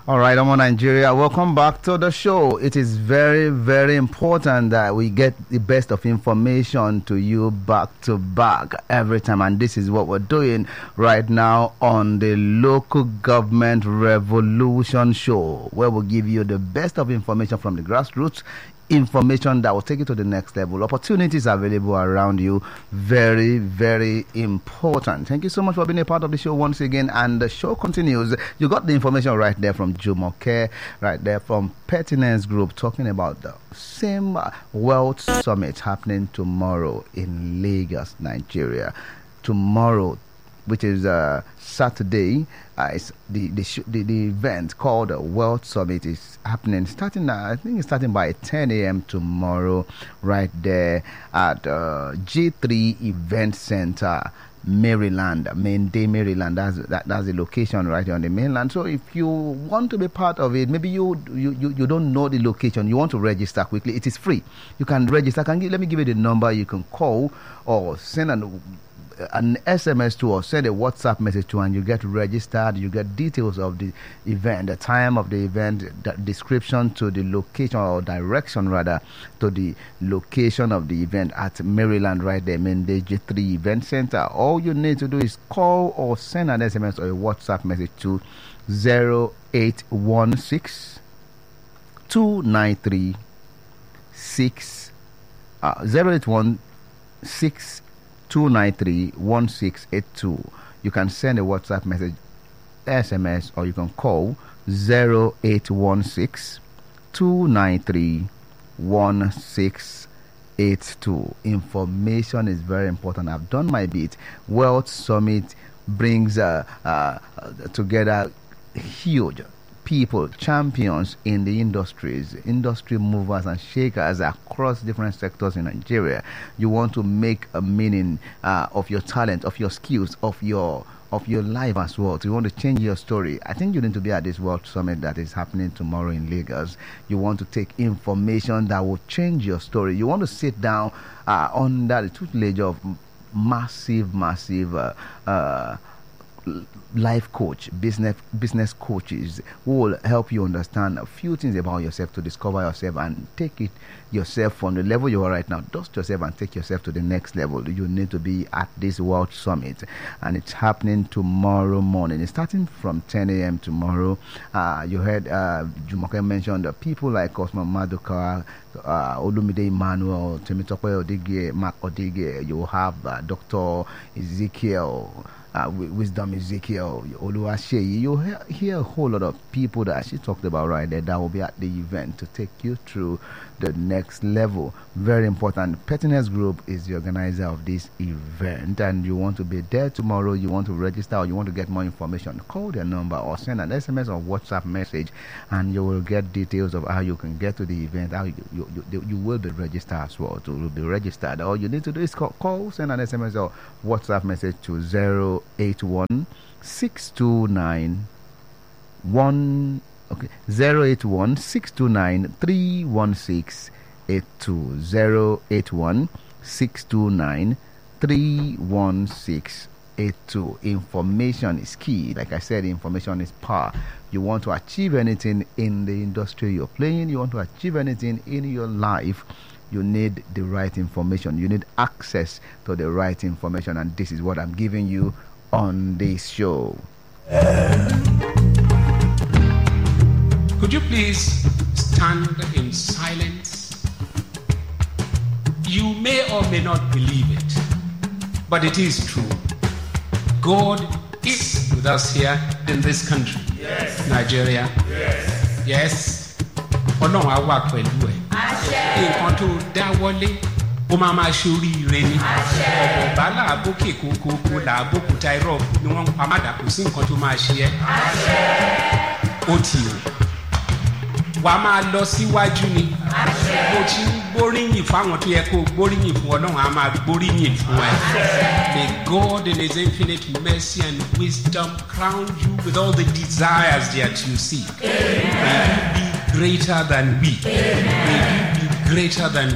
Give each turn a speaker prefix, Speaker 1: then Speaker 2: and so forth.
Speaker 1: All right, I'm on Nigeria. Welcome back to the show. It is very, very important that we get the best of information to you back to back every time. And this is what we're doing right now on the Local Government Revolution Show, where we'll give you the best of information from the grassroots, information that will take you to the next level. Opportunities available around you. Very, very important. Thank you so much for being a part of the show once again. And the show continues. You got the information right there from Jumoke, right there from Pertinence Group, talking about the same Wealth Summit happening tomorrow in Lagos, Nigeria. Tomorrow, which is Saturday, it's the event called Wealth Summit is happening starting by 10 a.m. tomorrow, right there at G3 Event Center, Maryland, Maryland. That's the location right here on the mainland. So if you want to be part of it, maybe you don't know the location, you want to register quickly. It is free. You can register. Let me give you the number. You can call or send an SMS to or send a WhatsApp message to, and you get registered. You get details of the event, the time of the event, the description to the location or direction rather to the location of the event at Maryland, right there, G3 Event Center. All you need to do is call or send an SMS or a WhatsApp message to 0816 293 0816 293-1682. You can send a WhatsApp message, SMS, or you can call 0816-293-1682. Information is very important. I've done my bit. Wealth Summit brings together huge people, champions in the industries, industry movers and shakers across different sectors in Nigeria. You want to make a meaning of your talent, of your skills, of your life as well. So you want to change your story. I think you need to be at this World Summit that is happening tomorrow in Lagos. You want to take information that will change your story. You want to sit down under the tutelage of massive life coach, business coaches who will help you understand a few things about yourself, to discover yourself and take it yourself from the level you are right now. Dust yourself and take yourself to the next level. You need to be at this World Summit, and it's happening tomorrow morning. It's starting from 10 a.m. tomorrow. You heard Jumoke mention the people like Osman Maduka, Olumide Emmanuel, Temitope Odige, Mark Odige. You have Dr. Ezekiel, Wisdom Ezekiel, Oluwaseyi. You hear a whole lot of people that she talked about right there that will be at the event to take you through the next level. Very important. Pertinence Group is the organizer of this event, and you want to be there tomorrow, you want to register, or you want to get more information, call their number or send an SMS or WhatsApp message, and you will get details of how you can get to the event, how you will be registered as well. To be registered, all you need to do is call, send an SMS or WhatsApp message to 081 629 081 629 31682. 081 629 31682. Information is key. Like I said, information is power. You want to achieve anything in the industry you're playing, you want to achieve anything in your life, you need the right information. You need access to the right information, and this is what I'm giving you on this show.
Speaker 2: Could you please stand in silence? You may or may not believe it, but it is true. God is with us here in this country. Yes. Nigeria. Yes. Yes. Ọlọ́run á wà pẹ̀lú ẹ. Nǹkan tó dáwọ́lé ó máa ṣoríire ni. Ọ̀bọ̀bá làbókè kókókó làbókúta irọ́ ni wọ́n ń pa má dàkú sí nǹkan tó máa ṣe ẹ́. Ó ti rò. Wà á máa lọ síwájú ni. Bó ti ń gbóríyìn fáwọn tó yẹ kó gbóríyìn fún Ọlọ́run á máa gbóríyìn fún ẹ. May God in His infinite mercy and wisdom crown you with all the desires that you seek. May you be greater than we. May you be greater than